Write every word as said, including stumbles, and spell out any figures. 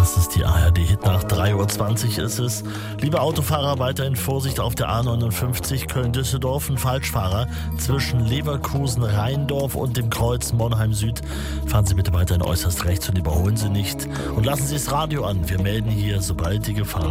Das ist die A R D-Hitnacht. drei Uhr zwanzig ist es. Liebe Autofahrer, weiterhin Vorsicht auf der A neunundfünfzig Köln-Düsseldorf. Ein Falschfahrer zwischen Leverkusen-Rheindorf und dem Kreuz Monheim Süd. Fahren Sie bitte weiterhin äußerst rechts und überholen Sie nicht. Und lassen Sie das Radio an. Wir melden hier, sobald die Gefahr